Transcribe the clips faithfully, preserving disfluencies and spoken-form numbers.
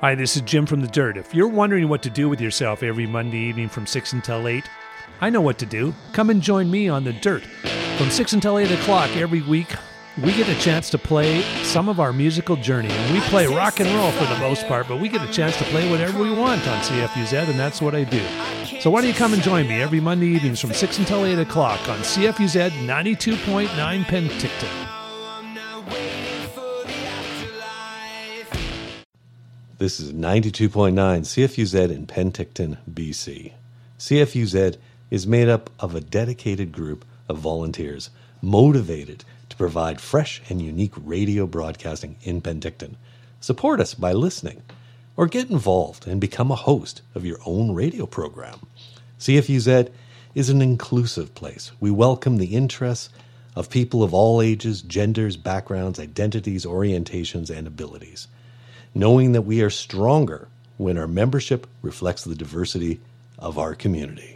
Hi, this is Jim from The Dirt. If you're wondering what to do with yourself every Monday evening from six until eight, I know what to do. Come and join me on The Dirt. From six until eight o'clock every week, we get a chance to play some of our musical journey. And we play rock and roll for the most part, but we get a chance to play whatever we want on C F U Z, and that's what I do. So why don't you come and join me every Monday evenings from six until eight o'clock on C F U Z ninety-two point nine Penticton. This is ninety-two point nine C F U Z in Penticton, B C. C F U Z is made up of a dedicated group of volunteers motivated to provide fresh and unique radio broadcasting in Penticton. Support us by listening or get involved and become a host of your own radio program. C F U Z is an inclusive place. We welcome the interests of people of all ages, genders, backgrounds, identities, orientations, and abilities, knowing that we are stronger when our membership reflects the diversity of our community.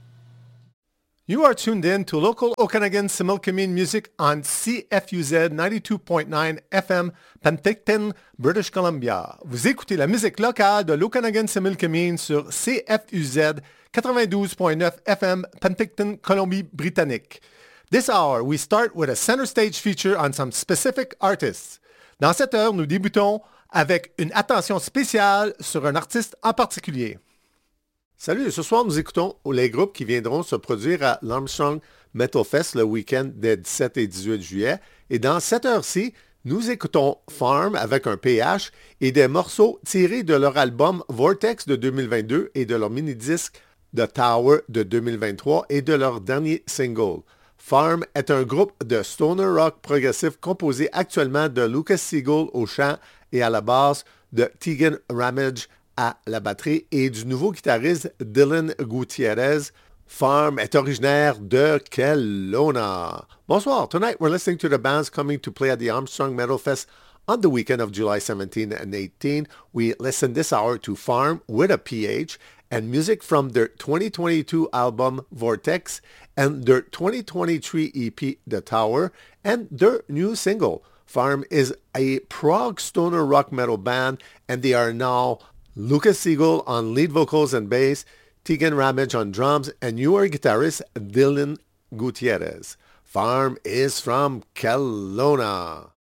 You are tuned in to local Okanagan Similkameen music on C F U Z ninety-two point nine F M, Penticton, British Columbia. Vous écoutez la musique locale de l'Okanagan Similkameen sur C F U Z ninety-two point nine F M, Penticton, Colombie-Britannique. This hour, we start with a center stage feature on some specific artists. Dans cette heure, nous débutons avec une attention spéciale sur un artiste en particulier. Salut, ce soir nous écoutons les groupes qui viendront se produire à l'Armstrong Metal Fest le week-end des dix-sept et dix-huit juillet. Et dans cette heure-ci, nous écoutons Farm avec un P H et des morceaux tirés de leur album Vortex de deux mille vingt-deux et de leur mini-disque The Tower de deux mille vingt-trois et de leur dernier single. Farm est un groupe de stoner rock progressif composé actuellement de Lucas Siegel au chant et à la basse, de Tegan Ramage à la batterie et du nouveau guitariste Dylan Gutierrez. Farm est originaire de Kelowna. Bonsoir. Tonight we're listening to the bands coming to play at the Armstrong Metal Fest on the weekend of July seventeenth and eighteenth. We listen this hour to Farm with a P H and music from their twenty twenty-two album Vortex and their twenty twenty-three E P The Tower and their new single. Farm is a prog stoner rock metal band, and they are now Lucas Siegel on lead vocals and bass, Tegan Ramage on drums, and newer guitarist Dylan Gutierrez. Farm is from Kelowna.